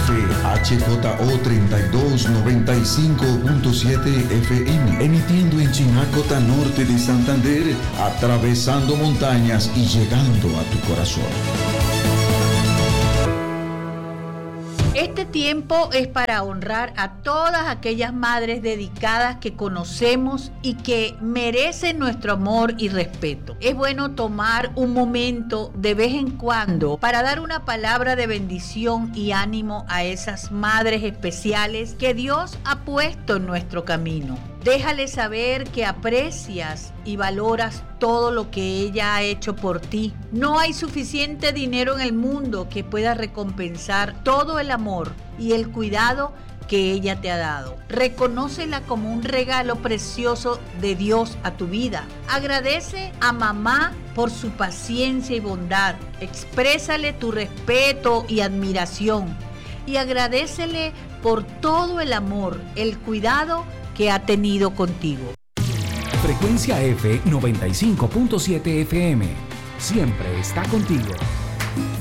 HJO 3292.5.7 FM, emitiendo en Chinacota Norte de Santander, atravesando montañas y llegando a tu corazón. Este tiempo es para honrar a todas aquellas madres dedicadas que conocemos y que merecen nuestro amor y respeto. Es bueno tomar un momento de vez en cuando para dar una palabra de bendición y ánimo a esas madres especiales que Dios ha puesto en nuestro camino. Déjale saber que aprecias y valoras todo lo que ella ha hecho por ti. No hay suficiente dinero en el mundo que pueda recompensar todo el amor y el cuidado que ella te ha dado. Reconócela como un regalo precioso de Dios a tu vida. Agradece a mamá por su paciencia y bondad. Exprésale tu respeto y admiración. Y agradécele por todo el amor, el cuidado que ha tenido contigo. Frecuencia F 95.7 FM. Siempre está contigo.